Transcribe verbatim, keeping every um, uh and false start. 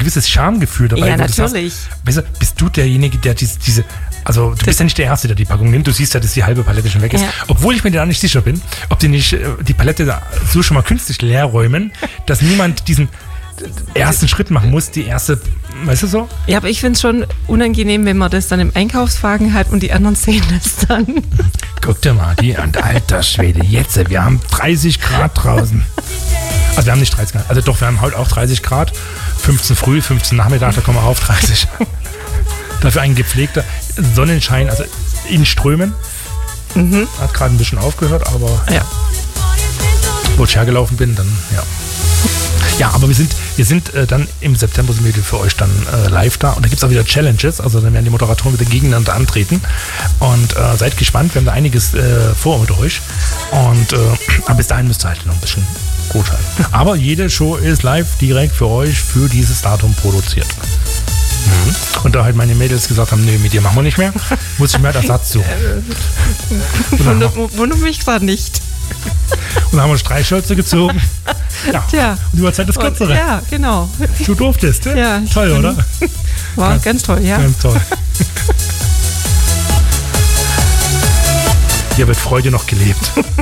gewisses Schamgefühl dabei. Ja, wo du natürlich. sagst, weißt du, bist du derjenige, der diese, diese also du Das bist ja nicht der Erste, der die Packung nimmt. Du siehst ja, dass die halbe Palette schon weg ist. Ja. Obwohl ich mir da nicht sicher bin, ob die nicht äh, die Palette da so schon mal künstlich leer räumen, dass niemand diesen ersten Schritt machen muss, die erste, weißt du so? Ja, aber ich finde es schon unangenehm, wenn man das dann im Einkaufswagen hat und die anderen sehen das dann. Guck dir mal, die, und alter Schwede, jetzt, wir haben dreißig Grad draußen. Also wir haben nicht dreißig Grad, also doch, wir haben heute auch dreißig Grad. fünfzehn früh, fünfzehn Nachmittag, da kommen wir auf dreißig. Dafür ein gepflegter Sonnenschein, also in Strömen. Mhm. Hat gerade ein bisschen aufgehört, aber Ja. wo ich hergelaufen bin, dann, ja. Ja, aber wir sind, wir sind äh, dann im September sind wir für euch dann äh, live da und da gibt es auch wieder Challenges, also dann werden die Moderatoren wieder gegeneinander antreten und äh, seid gespannt, wir haben da einiges äh, vor mit euch und äh, aber bis dahin müsst ihr halt noch ein bisschen gut halten. Aber jede Show ist live direkt für euch für dieses Datum produziert. Mhm. Und da halt meine Mädels gesagt haben, nee, mit dir machen wir nicht mehr, muss ich mir halt Ersatz suchen. Wundert wundert mich gerade nicht. Und dann haben wir Streichhölzer gezogen. Ja. Tja. Und du hast halt das Kürzere. Ja, genau. Du durftest, ne? Ja, toll, bin, oder? War ganz, ganz toll, ja. Ganz toll. Hier wird Freude noch gelebt.